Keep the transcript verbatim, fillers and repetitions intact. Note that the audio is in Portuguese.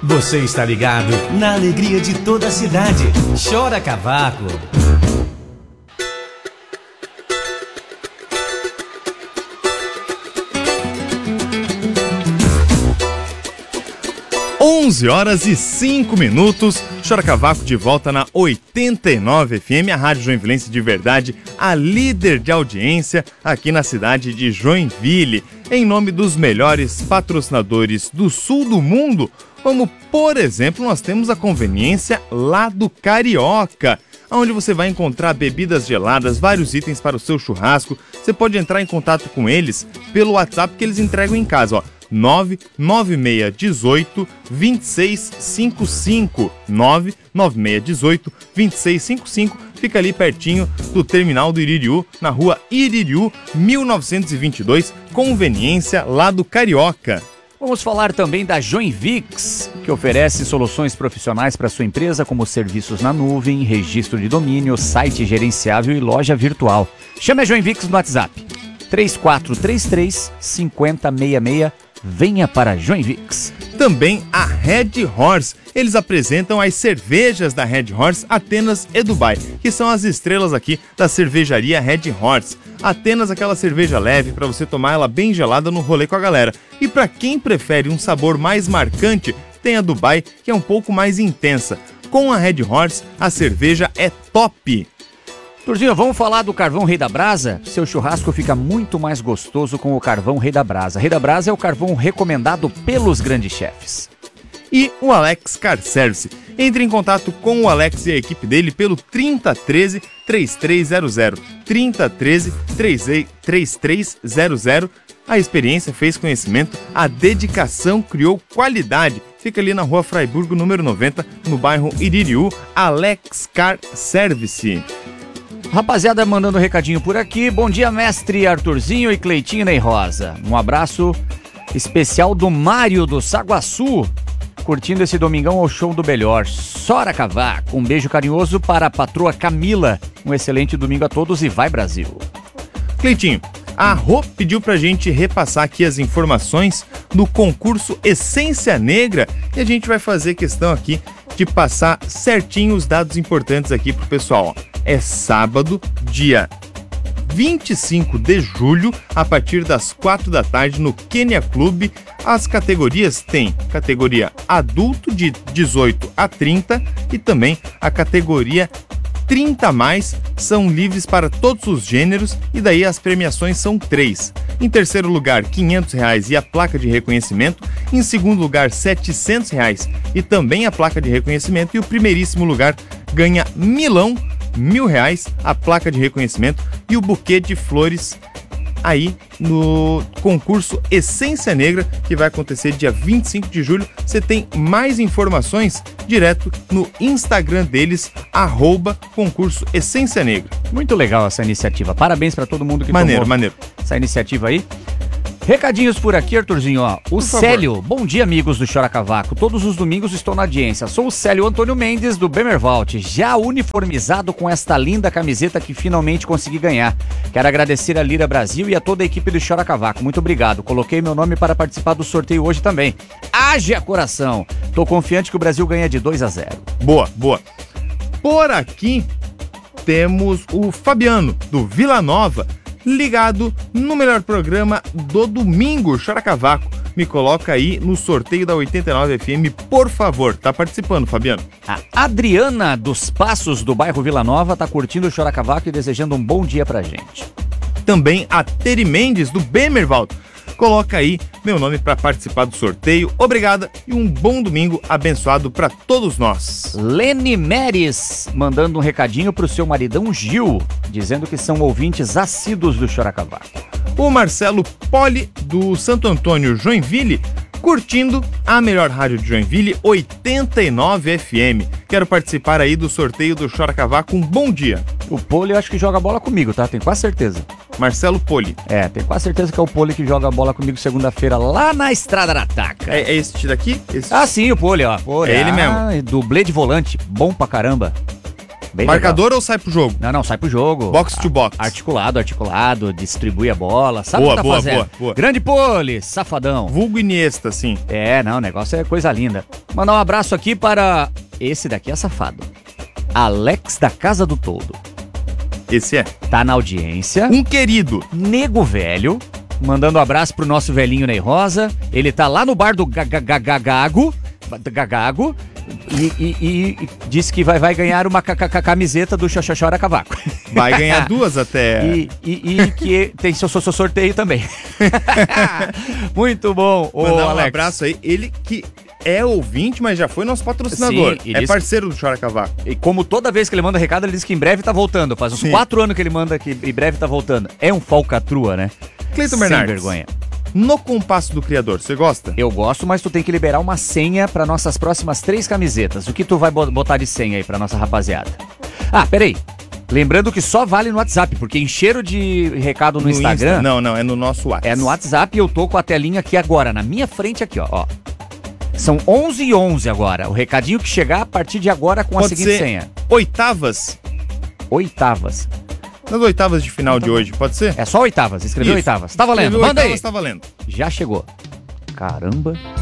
Você está ligado na alegria de toda a cidade. Chora Cavaco. onze horas e cinco minutos, Chora Cavaco de volta na oitenta e nove F M, a Rádio Joinvilense de verdade, a líder de audiência aqui na cidade de Joinville. Em nome dos melhores patrocinadores do sul do mundo, como por exemplo, nós temos a conveniência lá do Carioca, onde você vai encontrar bebidas geladas, vários itens para o seu churrasco. Você pode entrar em contato com eles pelo WhatsApp que eles entregam em casa, ó. nove nove seis um oito, dois seis cinco cinco nove nove seis um oito, dois seis cinco cinco, fica ali pertinho do terminal do Iririú, na rua Iririú mil novecentos e vinte e dois, conveniência lá do Carioca. Vamos falar também da Joinvix, que oferece soluções profissionais para sua empresa, como serviços na nuvem, registro de domínio, site gerenciável e loja virtual. Chame a Joinvix no WhatsApp três quatro três três, cinco zero seis seis. Venha para Joinvix. Também a Red Horse. Eles apresentam as cervejas da Red Horse, Atenas e Dubai, que são as estrelas aqui da cervejaria Red Horse. Atenas, aquela cerveja leve para você tomar ela bem gelada no rolê com a galera. E para quem prefere um sabor mais marcante, tem a Dubai, que é um pouco mais intensa. Com a Red Horse, a cerveja é top. Turzinho, vamos falar do carvão Rei da Brasa? Seu churrasco fica muito mais gostoso com o carvão Rei da Brasa. Rei da Brasa é o carvão recomendado pelos grandes chefes. E o Alex Car Service. Entre em contato com o Alex e a equipe dele pelo trinta treze, trinta e três zero zero. trinta treze, trinta e três zero zero. A experiência fez conhecimento, a dedicação criou qualidade. Fica ali na rua Fraiburgo, número noventa, no bairro Iririú, Alex Car Service. Rapaziada mandando um recadinho por aqui. Bom dia, mestre Arthurzinho e Cleitinho Ney Rosa. Um abraço especial do Mário do Saguaçu, curtindo esse domingão ao show do Belhor. Chora Cavaco. Um beijo carinhoso para a patroa Camila. Um excelente domingo a todos e vai Brasil. Cleitinho, a Rô pediu pra gente repassar aqui as informações do concurso Essência Negra e a gente vai fazer questão aqui de passar certinho os dados importantes aqui pro pessoal, ó. É sábado, dia vinte e cinco de julho, a partir das quatro da tarde, no Quênia Clube. As categorias tem categoria adulto de dezoito a trinta e também a categoria trinta a mais, são livres para todos os gêneros e daí as premiações são três. Em terceiro lugar, quinhentos reais e a placa de reconhecimento. Em segundo lugar, setecentos reais e também a placa de reconhecimento. E o primeiríssimo lugar ganha milão, mil reais, a placa de reconhecimento e o buquê de flores aí no concurso Essência Negra, que vai acontecer dia vinte e cinco de julho. Você tem mais informações direto no Instagram deles, arroba concurso Essência Negra. Muito legal essa iniciativa. Parabéns para todo mundo que maneiro, tomou maneiro. essa iniciativa aí. Recadinhos por aqui, Arthurzinho, ó. O Célio, bom dia, amigos do Chora Cavaco. Todos os domingos estou na audiência. Sou o Célio Antônio Mendes, do Bemervalt, já uniformizado com esta linda camiseta que finalmente consegui ganhar. Quero agradecer a Lira Brasil e a toda a equipe do Chora Cavaco. Muito obrigado. Coloquei meu nome para participar do sorteio hoje também. Haja coração! Tô confiante que o Brasil ganha de dois a zero. Boa, boa. Por aqui temos o Fabiano, do Vila Nova, ligado no melhor programa do domingo, Chora Cavaco. Me coloca aí no sorteio da oitenta e nove F M, por favor. Tá participando, Fabiano. A Adriana dos Passos, do bairro Vila Nova, tá curtindo o Chora Cavaco e desejando um bom dia pra gente. Também a Teri Mendes, do Bemervald. Coloca aí meu nome para participar do sorteio. Obrigada e um bom domingo abençoado para todos nós. Lene Meres, mandando um recadinho pro seu maridão Gil, dizendo que são ouvintes assíduos do Chora Cavaco. O Marcelo Poli, do Santo Antônio, Joinville, curtindo a melhor rádio de Joinville, oitenta e nove F M. Quero participar aí do sorteio do Chora Cavaco. Um bom dia. O Poli eu acho que joga bola comigo, tá? Tenho quase certeza. Marcelo Poli. É, tenho quase certeza que é o Poli que joga bola comigo segunda-feira lá na Estrada da Taca. É, é esse daqui? Esse... Ah, sim, o Poli, ó. Poli. É ele ah, mesmo. Dublê de volante, bom pra caramba. Bem Marcador legal. ou sai pro jogo? Não, não, sai pro jogo. Box to box. Articulado, articulado, distribui a bola, sabe Boa, o que tá boa, fazendo. boa, boa. Grande Pole, safadão. Vulgo Iniesta, assim. É, não, o negócio é coisa linda. Mandar um abraço aqui para esse daqui é safado. Alex da Casa do Toldo. Esse é. Tá na audiência. Um querido. Nego Velho, mandando um abraço pro nosso velhinho Ney Rosa. Ele tá lá no bar do Gagago, Gagago, e, e, e disse que vai, vai ganhar uma ca- ca- camiseta do Xoxoxora Cavaco. Vai ganhar duas até. E, e, e que tem seu, seu, seu sorteio também. Muito bom, ô Mandar um Alex. abraço aí. Ele que é ouvinte, mas já foi nosso patrocinador. Sim, e é diz- parceiro do Chora Cavaco. E como toda vez que ele manda recado, ele diz que em breve tá voltando. Faz uns Sim. quatro anos que ele manda que em breve tá voltando. É um falcatrua, né? Cleiton Sem Bernardes. vergonha. No Compasso do Criador, você gosta? Eu gosto, mas tu tem que liberar uma senha para nossas próximas três camisetas. O que tu vai bo- botar de senha aí pra nossa rapaziada? Ah, peraí. Lembrando que só vale no WhatsApp, porque encheram de recado no, Instagram. Insta? Não, não, é no nosso WhatsApp. É no WhatsApp e eu tô com a telinha aqui agora, na minha frente aqui, ó. ó. São onze e onze agora. O recadinho que chegar a partir de agora com a Pode seguinte ser senha. oitavas. Oitavas. Nas oitavas de final de hoje, pode ser? É só oitavas. Escreveu Isso. oitavas. Tá valendo. Escreveu Manda aí. oitavas, tá valendo. Já chegou. Caramba.